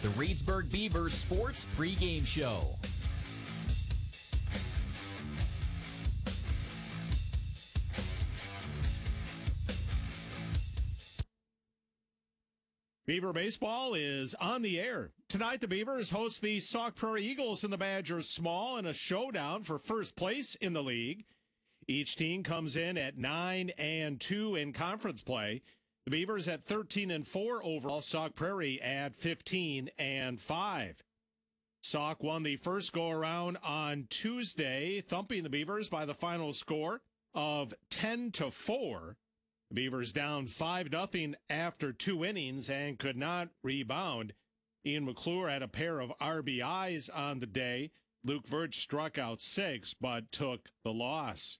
the Reedsburg Beavers Sports Pregame Show. Beaver baseball is on the air. Tonight, the Beavers host the Sauk Prairie Eagles in the Badgers Small in a showdown for first place in the league. Each team comes in at 9-2 in conference play. The Beavers at 13-4 overall. Sauk Prairie at 15-5. Sauk won the first go-around on Tuesday, thumping the Beavers by the final score of 10-4. The Beavers down 5-0 after 2 innings and could not rebound. Ian McClure had a pair of RBIs on the day. Luke Verch struck out 6, but took the loss.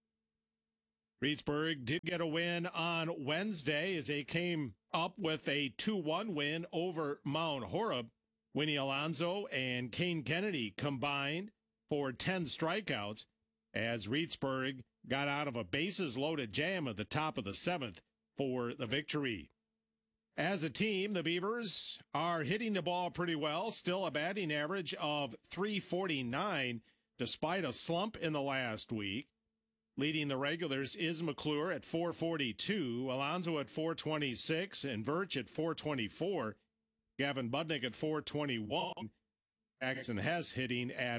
Reedsburg did get a win on Wednesday as they came up with a 2-1 win over Mount Horeb. Winnie Alonso and Kane Kennedy combined for 10 strikeouts as Reedsburg got out of a bases-loaded jam at the top of the 7th for the victory. As a team, the Beavers are hitting the ball pretty well, still a batting average of .349 despite a slump in the last week. Leading the regulars is McClure at .442, Alonso at .426, and Verch at .424. Gavin Budnick at .421. Jackson Hess hitting at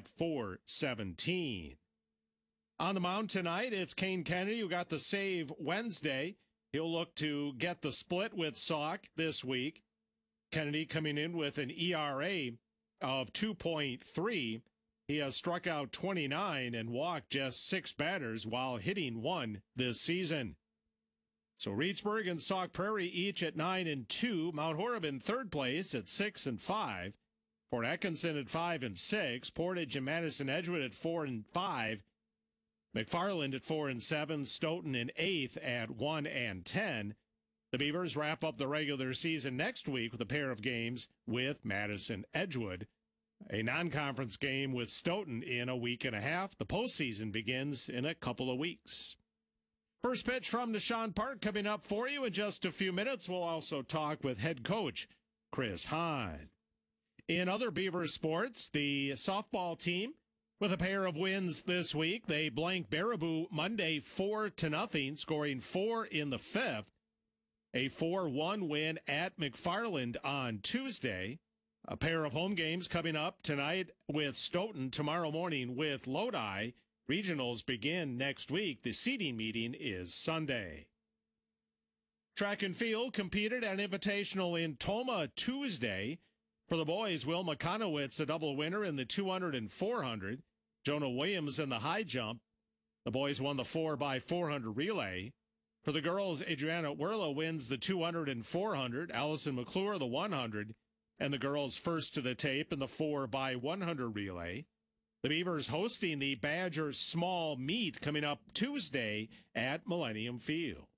.417. On the mound tonight, it's Kane Kennedy who got the save Wednesday. He'll look to get the split with Sauk this week. Kennedy coming in with an ERA of 2.3. He has struck out 29 and walked just 6 batters while hitting 1 this season. So Reedsburg and Sauk Prairie each at 9-2. Mount Horeb in third place at 6-5. Fort Atkinson at 5-6. Portage and Madison Edgewood at 4-5. McFarland at 4-7. Stoughton in 8th at 1-10. The Beavers wrap up the regular season next week with a pair of games with Madison Edgewood. A non-conference game with Stoughton in a week and a half. The postseason begins in a couple of weeks. First pitch from Deshaun Park coming up for you in just a few minutes. We'll also talk with head coach Chris Hahn. In other Beaver sports, the softball team with a pair of wins this week. They blanked Baraboo Monday 4-0, scoring 4 in the 5th. A 4-1 win at McFarland on Tuesday. A pair of home games coming up tonight with Stoughton, tomorrow morning with Lodi. Regionals begin next week. The seeding meeting is Sunday. Track and field competed at Invitational in Tomah Tuesday. For the boys, Will McConowitz, a double winner in the 200 and 400. Jonah Williams in the high jump. The boys won the 4x400 relay. For the girls, Adriana Werla wins the 200 and 400. Allison McClure, the 100. And the girls first to the tape in the 4x100 relay. The Beavers hosting the Badgers Small Meet coming up Tuesday at Millennium Field.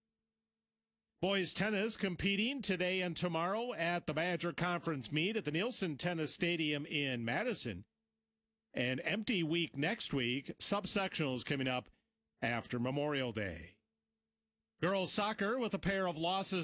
Boys tennis competing today and tomorrow at the Badger Conference Meet at the Nielsen Tennis Stadium in Madison. An empty week next week. Subsectionals coming up after Memorial Day. Girls soccer with a pair of losses